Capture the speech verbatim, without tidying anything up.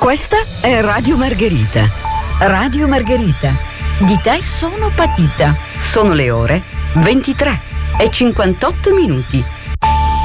Questa è Radio Margherita. Radio Margherita. Di te sono patita. Sono le ore ventitré e cinquantotto minuti.